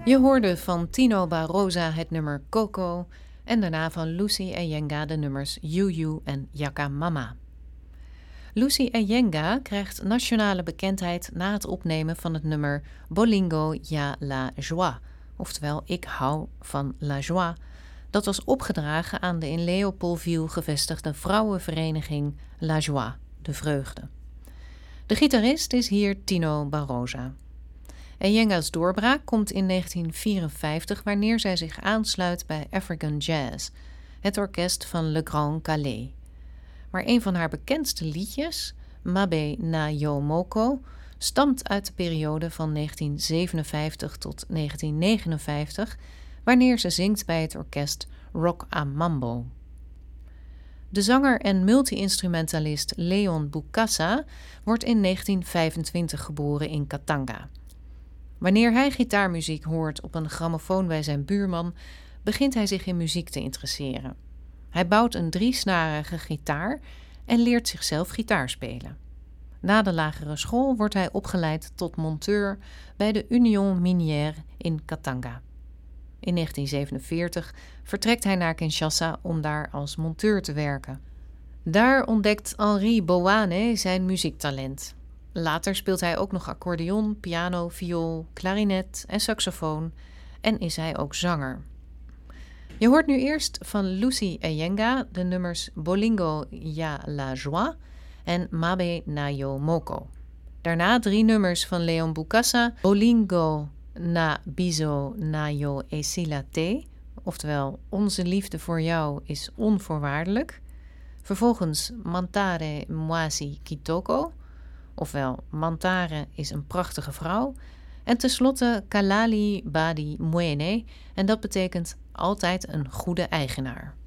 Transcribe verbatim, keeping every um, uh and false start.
Je hoorde van Tino Barroza het nummer Coco en daarna van Lucy Eyenga de nummers Yuyu en Yaka Mama. Lucy Eyenga krijgt nationale bekendheid na het opnemen van het nummer Bolingo ya la joie, oftewel Ik hou van la joie, dat was opgedragen aan de in Leopoldville gevestigde vrouwenvereniging La Joie, de vreugde. De gitarist is hier Tino Barroza. Eyenga's doorbraak komt in negentien vierenvijftig wanneer zij zich aansluit bij African Jazz, het orkest van Le Grand Calais. Maar een van haar bekendste liedjes, Mabe na yo moko, stamt uit de periode van negentien zevenenvijftig tot negentien negenenvijftig, wanneer ze zingt bij het orkest Rock a Mambo. De zanger en multi-instrumentalist Leon Bokassa wordt in negentien vijfentwintig geboren in Katanga. Wanneer hij gitaarmuziek hoort op een grammofoon bij zijn buurman, begint hij zich in muziek te interesseren. Hij bouwt een driesnarige gitaar en leert zichzelf gitaar spelen. Na de lagere school wordt hij opgeleid tot monteur bij de Union Minière in Katanga. In negentien zevenenveertig vertrekt hij naar Kinshasa om daar als monteur te werken. Daar ontdekt Henri Boane zijn muziektalent. Later speelt hij ook nog accordeon, piano, viool, klarinet en saxofoon en is hij ook zanger. Je hoort nu eerst van Lucy Eyenga de nummers Bolingo ya la joie en Mabe na yo moko. Daarna drie nummers van Leon Bokassa, Bolingo na biso na yo esilate, oftewel Onze liefde voor jou is onvoorwaardelijk. Vervolgens Mantare Mwasi Kitoko, ofwel Mantare is een prachtige vrouw. En tenslotte Kalali Badi Mwene, en dat betekent altijd een goede eigenaar.